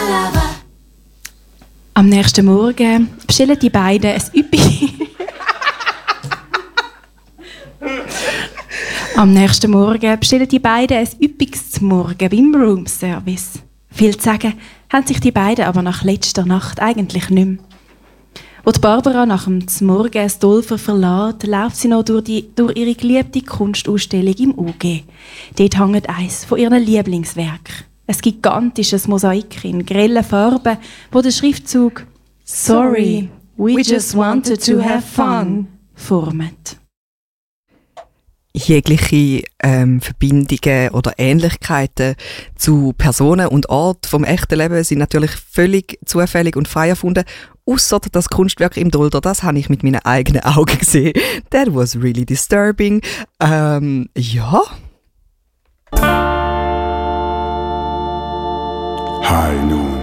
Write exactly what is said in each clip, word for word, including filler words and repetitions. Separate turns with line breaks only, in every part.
Am nächsten Morgen bestellen die beiden ein üppiges... Am nächsten Morgen bestellen die beiden ein üppiges Morgen beim Roomservice. Viel zu sagen haben sich die beiden aber nach letzter Nacht eigentlich nicht mehr. Als Barbara nach dem Morgen das Dolfer verlässt, läuft sie noch durch, die, durch ihre geliebte Kunstausstellung im U G. Dort hängt eines von ihren Lieblingswerken. Ein gigantisches Mosaik in grellen Farben, wo der Schriftzug «Sorry, we just wanted to have fun» formt.
Jegliche ähm, Verbindungen oder Ähnlichkeiten zu Personen und Orten vom echten Leben sind natürlich völlig zufällig und frei erfunden. Ausser das Kunstwerk im Dolder, das habe ich mit meinen eigenen Augen gesehen. That was really disturbing. Ähm, ja.
High Noon.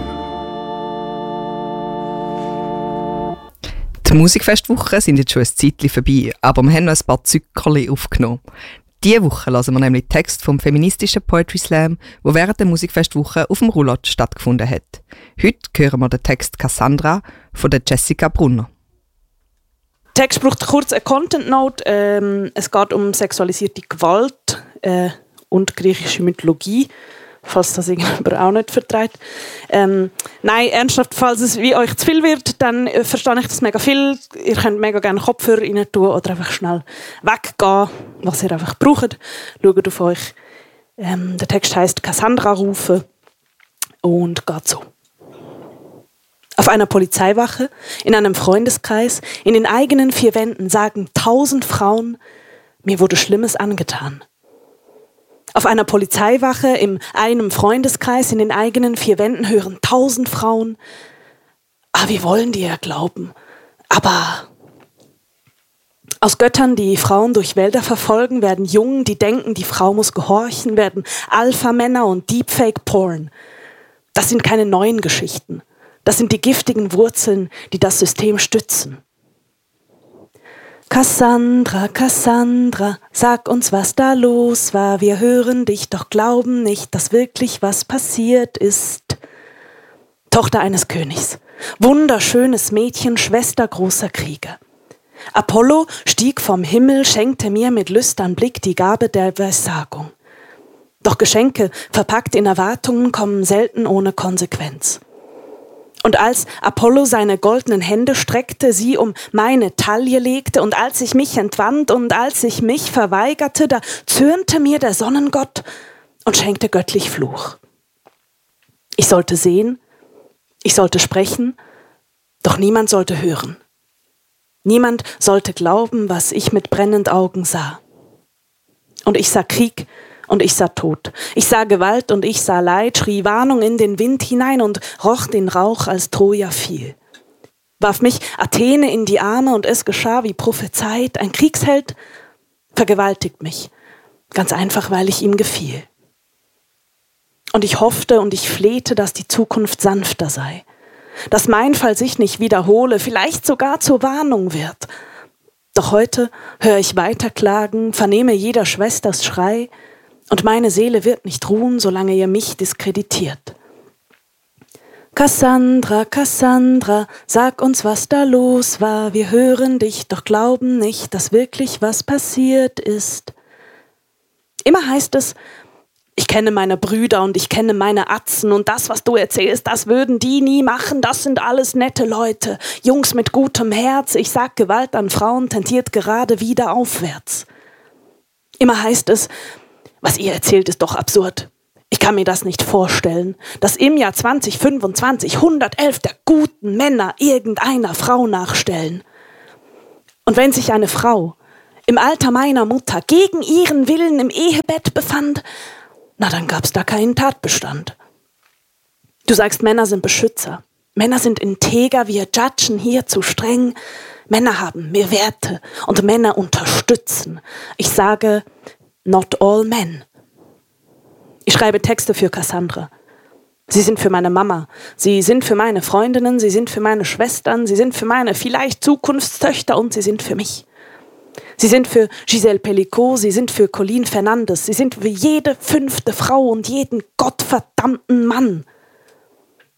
Die Musikfestwochen sind jetzt schon ein Zeitchen vorbei, aber wir haben noch ein paar Zückerchen aufgenommen. Diese Woche hören wir nämlich den Text vom feministischen Poetry Slam, der während der Musikfestwoche auf dem Roulotte stattgefunden hat. Heute hören wir den Text «Cassandra» von der Jessica Brunner.
Der Text braucht kurz eine Content Note. Ähm, es geht um sexualisierte Gewalt äh, und griechische Mythologie, falls das irgendjemand auch nicht vertreibt. Ähm, nein, ernsthaft, falls es wie euch zu viel wird, dann äh, verstehe ich das mega viel. Ihr könnt mega gerne Kopfhörer rein tun oder einfach schnell weggehen, was ihr einfach braucht. Schaut auf euch. Ähm, der Text heisst «Cassandra rufe» und geht so. Auf einer Polizeiwache, in einem Freundeskreis, in den eigenen vier Wänden sagen tausend Frauen, mir wurde Schlimmes angetan. Auf einer Polizeiwache, in einem Freundeskreis, in den eigenen vier Wänden hören tausend Frauen, ah, wir wollen dir glauben, aber... Aus Göttern, die Frauen durch Wälder verfolgen, werden Jungen, die denken, die Frau muss gehorchen, werden Alpha-Männer und Deepfake-Porn. Das sind keine neuen Geschichten. Das sind die giftigen Wurzeln, die das System stützen. Cassandra, Cassandra, sag uns, was da los war. Wir hören dich, doch glauben nicht, dass wirklich was passiert ist. Tochter eines Königs, wunderschönes Mädchen, Schwester großer Krieger. Apollo stieg vom Himmel, schenkte mir mit lüstern Blick die Gabe der Weissagung. Doch Geschenke, verpackt in Erwartungen, kommen selten ohne Konsequenz. Und als Apollo seine goldenen Hände streckte, sie um meine Taille legte, und als ich mich entwand und als ich mich verweigerte, da zürnte mir der Sonnengott und schenkte göttlich Fluch. Ich sollte sehen, ich sollte sprechen, doch niemand sollte hören. Niemand sollte glauben, was ich mit brennenden Augen sah. Und ich sah Krieg und ich sah Tod. Ich sah Gewalt und ich sah Leid, schrie Warnung in den Wind hinein und roch den Rauch, als Troja fiel. Warf mich Athene in die Arme und es geschah wie prophezeit. Ein Kriegsheld vergewaltigt mich, ganz einfach, weil ich ihm gefiel. Und ich hoffte und ich flehte, dass die Zukunft sanfter sei. Dass mein Fall sich nicht wiederhole, vielleicht sogar zur Warnung wird. Doch heute höre ich weiter klagen, vernehme jeder Schwesters Schrei, und meine Seele wird nicht ruhen, solange ihr mich diskreditiert. Cassandra, Cassandra, sag uns, was da los war. Wir hören dich, doch glauben nicht, dass wirklich was passiert ist. Immer heißt es, ich kenne meine Brüder und ich kenne meine Atzen und das, was du erzählst, das würden die nie machen, das sind alles nette Leute, Jungs mit gutem Herz. Ich sag, Gewalt an Frauen tendiert gerade wieder aufwärts. Immer heißt es, was ihr erzählt, ist doch absurd. Ich kann mir das nicht vorstellen, dass im Jahr zwanzig fünfundzwanzig hundertelf der guten Männer irgendeiner Frau nachstellen. Und wenn sich eine Frau im Alter meiner Mutter gegen ihren Willen im Ehebett befand, na, dann gab's da keinen Tatbestand. Du sagst, Männer sind Beschützer. Männer sind integer, wir judgen hier zu streng. Männer haben mehr Werte und Männer unterstützen. Ich sage, not all men. Ich schreibe Texte für Cassandra. Sie sind für meine Mama, sie sind für meine Freundinnen, sie sind für meine Schwestern, sie sind für meine vielleicht Zukunftstöchter und sie sind für mich. Sie sind für Giselle Pellicot, sie sind für Colleen Fernandes, sie sind für jede fünfte Frau und jeden gottverdammten Mann.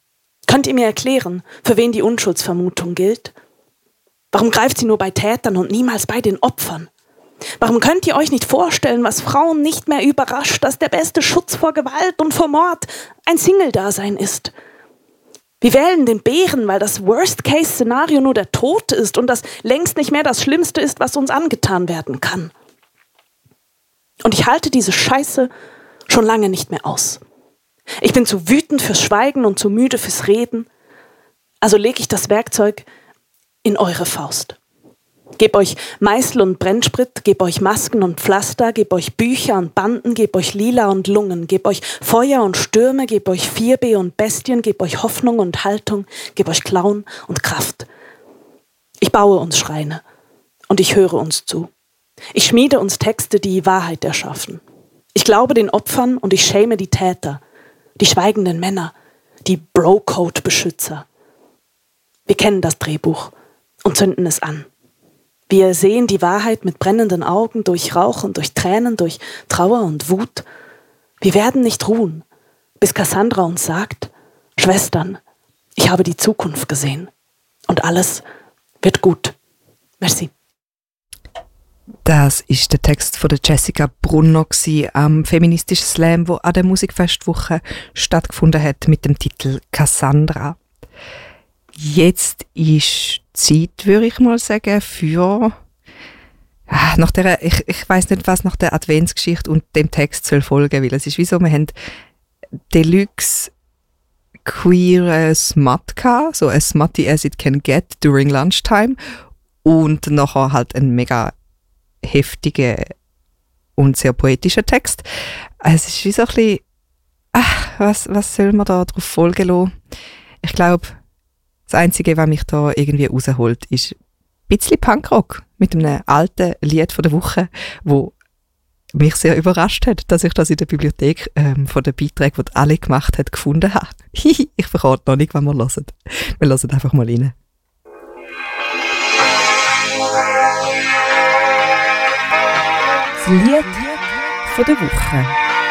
Könnt ihr mir erklären, für wen die Unschuldsvermutung gilt? Warum greift sie nur bei Tätern und niemals bei den Opfern? Warum könnt ihr euch nicht vorstellen, was Frauen nicht mehr überrascht, dass der beste Schutz vor Gewalt und vor Mord ein Single-Dasein ist? Wir wählen den Bären, weil das Worst-Case-Szenario nur der Tod ist und das längst nicht mehr das Schlimmste ist, was uns angetan werden kann. Und ich halte diese Scheiße schon lange nicht mehr aus. Ich bin zu wütend fürs Schweigen und zu müde fürs Reden. Also lege ich das Werkzeug in eure Faust. Geb euch Meißel und Brennsprit, geb euch Masken und Pflaster, geb euch Bücher und Banden, geb euch Lila und Lungen, geb euch Feuer und Stürme, geb euch Vierbe und Bestien, geb euch Hoffnung und Haltung, geb euch Klauen und Kraft. Ich baue uns Schreine und ich höre uns zu. Ich schmiede uns Texte, die Wahrheit erschaffen. Ich glaube den Opfern und ich schäme die Täter, die schweigenden Männer, die Bro-Code-Beschützer. Wir kennen das Drehbuch und zünden es an. Wir sehen die Wahrheit mit brennenden Augen, durch Rauch und durch Tränen, durch Trauer und Wut. Wir werden nicht ruhen, bis Cassandra uns sagt, Schwestern, ich habe die Zukunft gesehen und alles wird gut. Merci.
Das ist der Text von der Jessica Brunner am feministischen Slam, wo an der Musikfestwoche stattgefunden hat mit dem Titel Cassandra. Jetzt ist Zeit, würde ich mal sagen, für ah, nach der, ich, ich weiss nicht, was nach der Adventsgeschichte und dem Text soll folgen, weil es ist wie so, wir haben Deluxe queer Smut gehabt, so as smutty as it can get during lunchtime und nachher halt ein mega heftiger und sehr poetischer Text. Es ist wie so ein bisschen, ach, was, was soll man da drauf folgen lassen? Ich glaube, das Einzige, was mich da irgendwie rausholt, ist ein bisschen Punkrock mit einem alten Lied von der Woche, wo mich sehr überrascht hat, dass ich das in der Bibliothek ähm, von den Beiträgen, die alle gemacht hat, gefunden habe. Ich verrate noch nicht, was wir hören. Wir hören einfach mal rein. Das Lied von der Woche.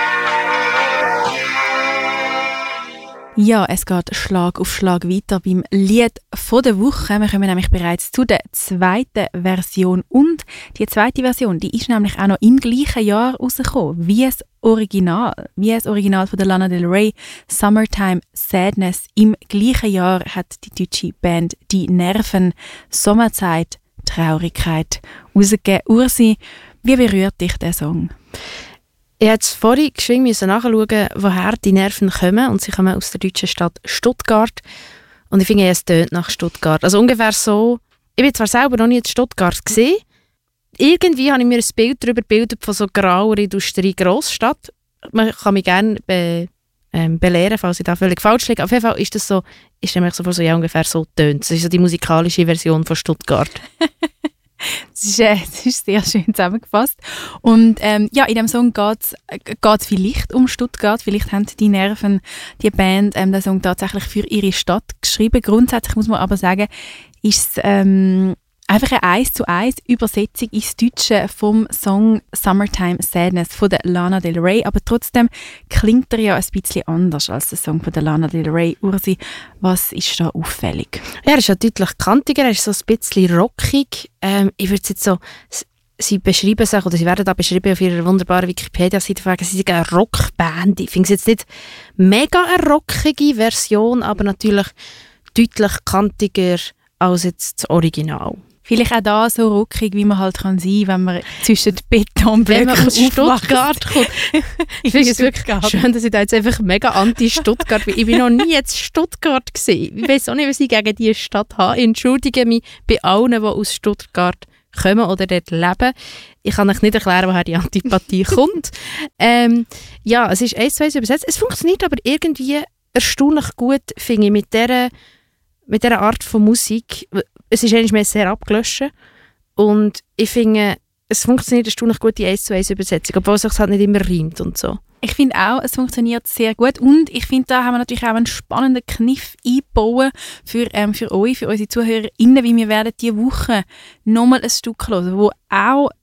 Ja, es geht Schlag auf Schlag weiter beim Lied von der Woche. Wir kommen nämlich bereits zu der zweiten Version. Und die zweite Version, die ist nämlich auch noch im gleichen Jahr rausgekommen, wie das Original. Wie das Original von der Lana Del Rey, Summertime Sadness. Im gleichen Jahr hat die deutsche Band Die Nerven Sommerzeit Traurigkeit rausgegeben. Ursi, wie berührt dich der Song?
Ich musste vorhin geschwind nachschauen, woher die Nerven kommen. Und sie kommen aus der deutschen Stadt Stuttgart. Und ich finde, es tönt nach Stuttgart. Also ungefähr so, ich bin zwar selber noch nie in Stuttgart gesehen. Irgendwie habe ich mir ein Bild darüber gebildet von so grauer Industrie-Grossstadt. Man kann mich gerne be, ähm, belehren, falls ich da völlig falsch liege. Auf jeden Fall ist das so, ich stelle mir so vor, so, ja, ungefähr so tönt. Das ist so die musikalische Version von Stuttgart.
Das ist, äh, das ist sehr schön zusammengefasst. Und ähm, ja, in diesem Song geht es vielleicht um Stuttgart. Vielleicht haben die Nerven, die Band, ähm, den Song tatsächlich für ihre Stadt geschrieben. Grundsätzlich muss man aber sagen, ist es ähm, einfach eine eins zu eins Übersetzung ins Deutsche vom Song Summertime Sadness von der Lana Del Rey. Aber trotzdem klingt er ja ein bisschen anders als der Song von der Lana Del Rey. Ursi, was ist da auffällig?
Ja, er ist ja deutlich kantiger, er ist so ein bisschen rockig. Ähm, ich würde es jetzt so, sie beschreiben sich, oder sie werden da beschrieben auf ihrer wunderbaren Wikipedia-Seite, sie sind eine Rockband. Ich finde es jetzt nicht mega eine rockige Version, aber natürlich deutlich kantiger als jetzt das Original.
Vielleicht auch da so rockig, wie man halt kann sein, wenn man zwischen den Betonblöcken
wenn man aus Stuttgart kommt. Ich finde es wirklich schön, dass ich da jetzt einfach mega anti-Stuttgart bin. Ich bin noch nie jetzt Stuttgart gesehen. Ich weiß auch nicht, was ich gegen diese Stadt habe. Ich entschuldige mich bei allen, die aus Stuttgart kommen oder dort leben. Ich kann euch nicht erklären, woher die Antipathie kommt. Ähm, ja, es ist eins zu eins übersetzt. Es funktioniert aber irgendwie erstaunlich gut, finde ich, mit dieser mit dieser Art von Musik. Es ist eigentlich mehr sehr abgelöscht. Und ich finde, es funktioniert erstaunlich gut, die eins zu eins Übersetzung, obwohl es sich halt nicht immer reimt und so.
Ich finde auch, es funktioniert sehr gut. Und ich finde, da haben wir natürlich auch einen spannenden Kniff einbauen für, ähm, für euch, für unsere ZuhörerInnen, weil wir werden diese Woche nochmal ein Stück hören, wo auch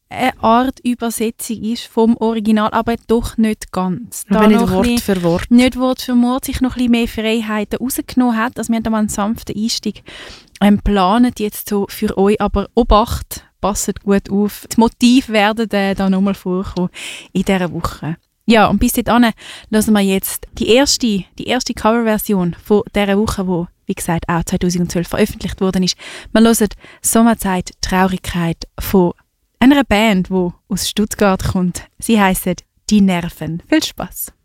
eine Art Übersetzung ist vom Original, aber doch nicht ganz. Da
aber nicht
noch
Wort
ein
für Wort.
Nicht Wort für Wort, sich noch ein bisschen mehr Freiheiten rausgenommen hat. Also wir haben da mal einen sanften Einstieg ähm, geplant jetzt so für euch, aber Obacht, passt gut auf. Die Motive werden äh, da nochmal vorkommen in dieser Woche. Ja, und bis dahin hören wir jetzt die erste, die erste Coverversion von dieser Woche, die, wie gesagt, auch zweitausendzwölf veröffentlicht worden ist. Wir hören «Sommerzeit Traurigkeit» von einer Band, die aus Stuttgart kommt. Sie heisst «Die Nerven». Viel Spaß!